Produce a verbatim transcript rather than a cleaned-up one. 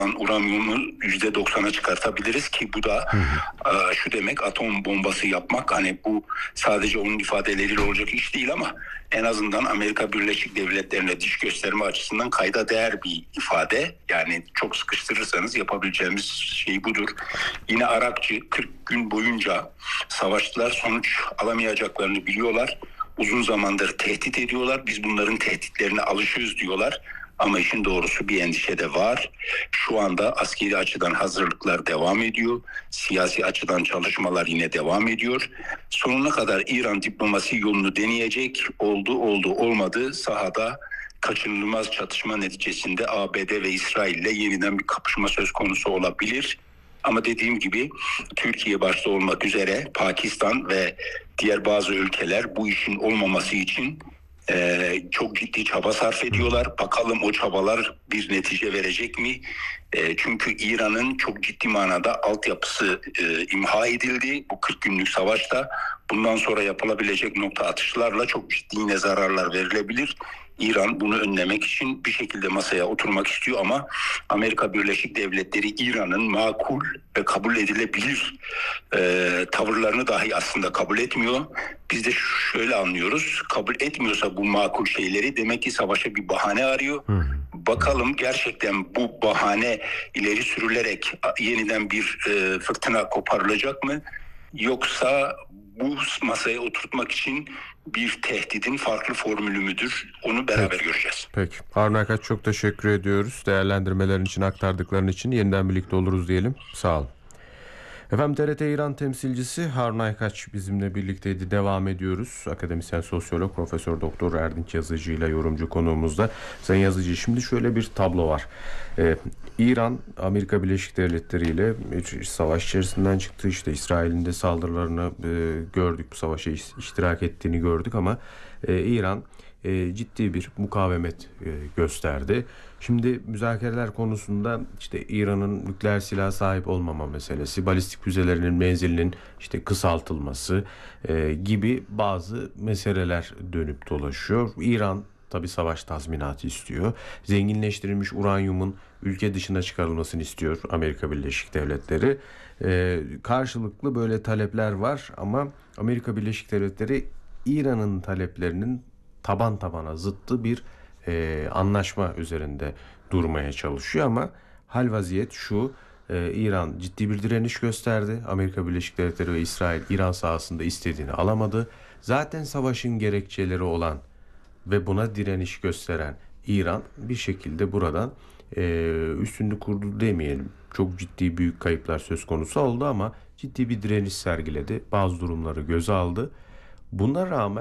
uranyumu yüzde doksana çıkartabiliriz ki bu da Hı hı. e, şu demek, atom bombası yapmak. Hani bu sadece onun ifadeleriyle olacak iş değil ama en azından Amerika Birleşik Devletleri'ne diş gösterme açısından kayda değer bir ifade. Yani çok sıkıştırırsanız yapabileceğimiz şey budur. Yine Arakçı kırk gün boyunca savaştılar, sonuç alamayacaklarını biliyorlar. Uzun zamandır tehdit ediyorlar. Biz bunların tehditlerine alışıyoruz diyorlar. Ama işin doğrusu bir endişe de var. Şu anda askeri açıdan hazırlıklar devam ediyor. Siyasi açıdan çalışmalar yine devam ediyor. Sonuna kadar İran diplomasi yolunu deneyecek. Oldu oldu olmadı sahada kaçınılmaz çatışma neticesinde A B D ve İsrail ile yeniden bir kapışma söz konusu olabilir. Ama dediğim gibi Türkiye başta olmak üzere Pakistan ve diğer bazı ülkeler bu işin olmaması için Ee, çok ciddi çaba sarf ediyorlar. Bakalım o çabalar bir netice verecek mi? Ee, çünkü İran'ın çok ciddi manada altyapısı e, imha edildi bu kırk günlük savaşta. Bundan sonra yapılabilecek nokta atışlarla çok ciddi yine zararlar verilebilir. İran bunu önlemek için bir şekilde masaya oturmak istiyor ama Amerika Birleşik Devletleri İran'ın makul ve kabul edilebilir e, tavırlarını dahi aslında kabul etmiyor. Biz de şöyle anlıyoruz, kabul etmiyorsa bu makul şeyleri demek ki savaşa bir bahane arıyor. Hı hı. Bakalım gerçekten bu bahane ileri sürülerek yeniden bir e, fırtına koparılacak mı? Yoksa bu masaya oturtmak için bir tehdidin farklı formülü müdür? Onu beraber Peki. göreceğiz. Peki. Harun Aykaç, çok teşekkür ediyoruz. Değerlendirmelerin için, aktardıkların için yeniden birlikte oluruz diyelim. Sağ olun. Efendim, T R T İran temsilcisi Harun Aykaç bizimle birlikteydi. Devam ediyoruz. Akademisyen sosyolog Profesör Doktor Erdinç Yazıcı ile yorumcu konuğumuzda. Sayın Yazıcı, şimdi şöyle bir tablo var. Ee, İran Amerika Birleşik Devletleri ile bir savaş içerisinden çıktı. İşte İsrail'in de saldırılarını e, gördük. Bu savaşa iştirak ettiğini gördük ama e, İran e, ciddi bir mukavemet e, gösterdi. Şimdi müzakereler konusunda işte İran'ın nükleer silah sahip olmama meselesi, balistik füzelerinin menzilinin işte kısaltılması e, gibi bazı meseleler dönüp dolaşıyor. İran tabii savaş tazminatı istiyor. Zenginleştirilmiş uranyumun ülke dışına çıkarılmasını istiyor Amerika Birleşik Devletleri. E, karşılıklı böyle talepler var ama Amerika Birleşik Devletleri İran'ın taleplerinin taban tabana zıttı bir e, anlaşma üzerinde durmaya çalışıyor ama hal vaziyet şu: e, İran ciddi bir direniş gösterdi. Amerika Birleşik Devletleri ve İsrail İran sahasında istediğini alamadı. Zaten savaşın gerekçeleri olan ve buna direniş gösteren İran bir şekilde buradan e, üstünlüğü kurdu demeyelim. Çok ciddi büyük kayıplar söz konusu oldu ama ciddi bir direniş sergiledi. Bazı durumları göze aldı. Buna rağmen